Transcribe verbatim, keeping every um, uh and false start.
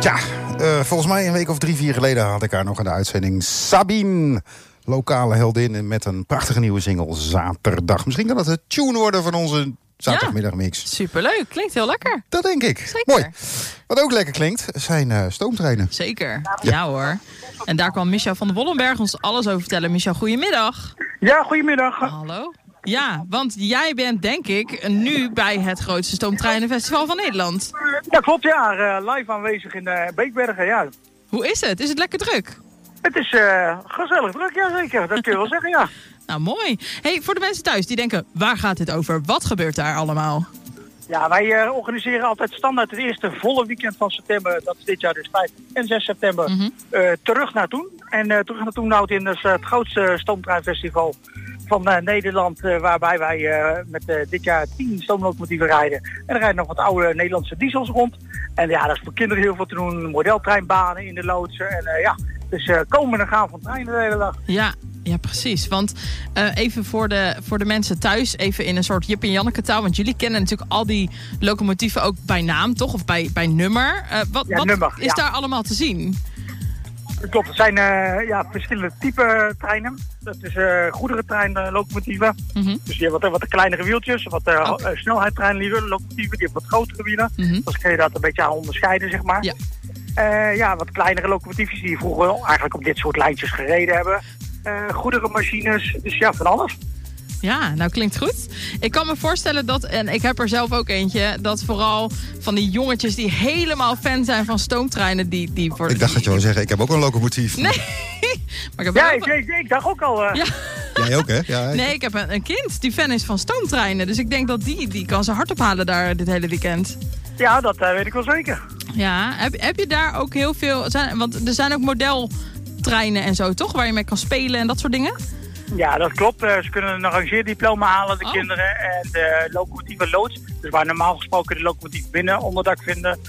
Tja, uh, volgens mij een week of drie, vier geleden had ik haar nog in de uitzending. Sabine, lokale heldin met een prachtige nieuwe single Zaterdag. Misschien kan dat de tune worden van onze zaterdagmiddagmix. Ja, superleuk, klinkt heel lekker. Dat denk ik. Zeker. Mooi. Wat ook lekker klinkt, zijn uh, stoomtreinen. Zeker, ja. ja hoor. En daar kwam Michel van der Wollenberg ons alles over vertellen. Michel, goedemiddag. Ja, goedemiddag. Hallo. Ja, want jij bent denk ik nu bij het grootste stoomtreinenfestival van Nederland. Ja, klopt ja. Uh, live aanwezig in uh, Beekbergen, ja. Hoe is het? Is het lekker druk? Het is uh, gezellig druk, ja zeker. Dat kun je wel zeggen, ja. Nou, mooi. Hey, voor de mensen thuis die denken, waar gaat dit over? Wat gebeurt daar allemaal? Ja, wij uh, organiseren altijd standaard het eerste volle weekend van september. Dat is dit jaar dus vijf en zes september. Mm-hmm. uh, terug naar toen. En uh, terug naar toen houdt in dus, uh, het grootste stoomtreinfestival van uh, Nederland. Uh, waarbij wij uh, met uh, dit jaar tien stoomlocomotieven rijden. En er rijden nog wat oude Nederlandse diesels rond. En ja, dat is voor kinderen heel veel te doen. Modeltreinbanen in de loodsen. En uh, ja, dus uh, komen en gaan van treinen de hele dag. Ja. Ja, precies. Want uh, even voor de, voor de mensen thuis, even in een soort Jip en Janneke taal. Want jullie kennen natuurlijk al die locomotieven ook bij naam, toch? Of bij, bij nummer. Uh, wat ja, wat nummer, is ja. daar allemaal te zien? Klopt, het zijn uh, ja, verschillende type treinen. Dat is uh, goederentrein-locomotieven. Mm-hmm. Dus die hebben wat, wat kleinere wieltjes, wat uh, okay. uh, snelheidstrein-locomotieven. Die hebben wat grotere wielen. Mm-hmm. Dus kun je dat een beetje aan onderscheiden, zeg maar. Ja, uh, ja wat kleinere locomotieven die vroeger eigenlijk op dit soort lijntjes gereden hebben. Uh, goederenmachines, dus ja, van alles. Ja, nou klinkt goed. Ik kan me voorstellen dat, en ik heb er zelf ook eentje, dat vooral van die jongetjes die helemaal fan zijn van stoomtreinen, die, die worden... Ik dacht dat je wou zeggen, ik heb ook een locomotief. Nee. Maar ik heb ja, ook... ik, ik, ik dacht ook al... Uh... Ja. Jij ook, hè? Ja, ik... Nee, ik heb een, een kind die fan is van stoomtreinen. Dus ik denk dat die, die kan zijn hart ophalen daar dit hele weekend. Ja, dat uh, weet ik wel zeker. Ja, heb, heb je daar ook heel veel... Zijn, want er zijn ook modeltreinen en zo, toch? Waar je mee kan spelen en dat soort dingen? Ja, dat klopt. Uh, ze kunnen een rangeerdiploma halen, de oh. kinderen. En de locomotieven loods. Dus waar normaal gesproken de locomotief binnen onderdak vinden...